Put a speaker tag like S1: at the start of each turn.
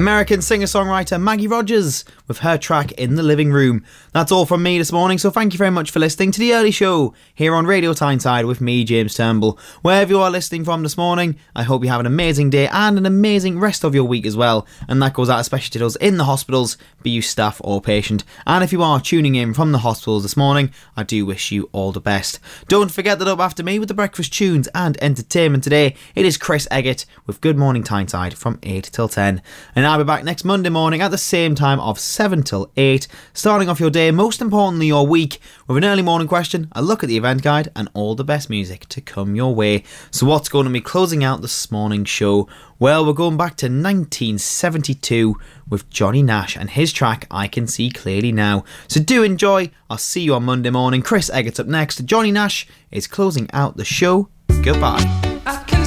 S1: American singer-songwriter Maggie Rogers with her track In the Living Room. That's all from me this morning, so thank you very much for listening to The Early Show here on Radio Tyneside with me, James Turnbull. Wherever you are listening from this morning, I hope you have an amazing day and an amazing rest of your week as well, and that goes out especially to those in the hospitals, be you staff or patient. And if you are tuning in from the hospitals this morning, I do wish you all the best. Don't forget that up after me with the breakfast tunes and entertainment today, it is Chris Eggett with Good Morning Tyneside from 8 till 10. And I'll be back next Monday morning at the same time of 7 till 8, starting off your day, most importantly your week, with an early morning question, a look at the event guide, and all the best music to come your way. So what's going to be closing out this morning's show? Well, we're going back to 1972 with Johnny Nash and his track I Can See Clearly Now. So do enjoy. I'll see you on Monday morning. Chris Eggett's up next. Johnny Nash is closing out the show. Goodbye.